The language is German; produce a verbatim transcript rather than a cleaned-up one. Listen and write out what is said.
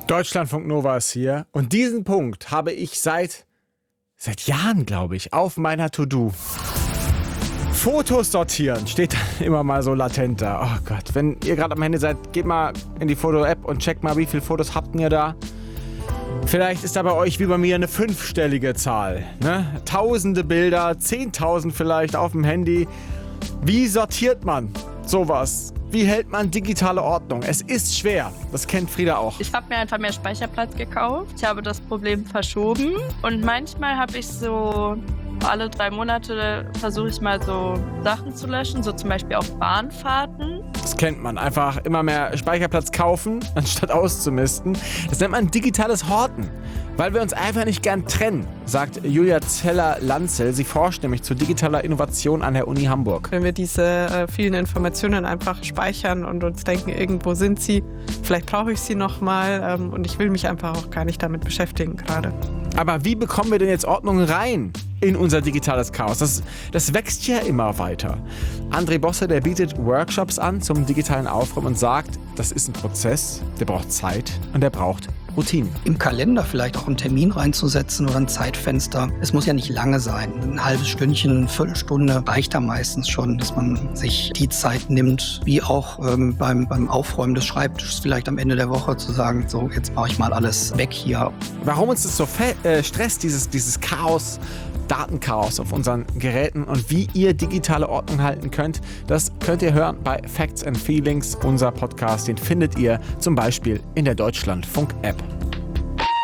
Deutschlandfunk Nova ist hier und diesen Punkt habe ich seit, seit Jahren, glaube ich, auf meiner To-Do. Fotos sortieren steht immer mal so latent da. Oh Gott, wenn ihr gerade am Handy seid, geht mal in die Foto-App und checkt mal, wie viele Fotos habt ihr da. Vielleicht ist da bei euch wie bei mir eine fünfstellige Zahl. Ne? Tausende Bilder, zehntausend vielleicht auf dem Handy. Wie sortiert man sowas? Wie hält man digitale Ordnung? Es ist schwer. Das kennt Frieda auch. Ich habe mir einfach mehr Speicherplatz gekauft. Ich habe das Problem verschoben. Und manchmal habe ich so alle drei Monate versuche ich mal so Sachen zu löschen, so zum Beispiel auf Bahnfahrten. Das kennt man. Einfach immer mehr Speicherplatz kaufen, anstatt auszumisten. Das nennt man digitales Horten. Weil wir uns einfach nicht gern trennen, sagt Julia Zeller-Lanzel. Sie forscht nämlich zu digitaler Innovation an der Uni Hamburg. Wenn wir diese äh, vielen Informationen einfach speichern und uns denken, irgendwo sind sie, vielleicht brauche ich sie nochmal ähm, und ich will mich einfach auch gar nicht damit beschäftigen gerade. Aber wie bekommen wir denn jetzt Ordnung rein in unser digitales Chaos? Das, das wächst ja immer weiter. André Bosse, der bietet Workshops an zum digitalen Aufräumen und sagt, das ist ein Prozess, der braucht Zeit und der braucht Routinen. Im Kalender vielleicht auch einen Termin reinzusetzen oder ein Zeitfenster. Es muss ja nicht lange sein. Ein halbes Stündchen, eine Viertelstunde reicht da meistens schon, dass man sich die Zeit nimmt, wie auch ähm, beim, beim Aufräumen des Schreibtisches vielleicht am Ende der Woche zu sagen, so jetzt mache ich mal alles weg hier. Warum uns das so fe- äh, stresst, dieses, dieses Chaos, Datenchaos auf unseren Geräten und wie ihr digitale Ordnung halten könnt, das könnt ihr hören bei Facts and Feelings, unser Podcast. Den findet ihr zum Beispiel in der Deutschlandfunk-App.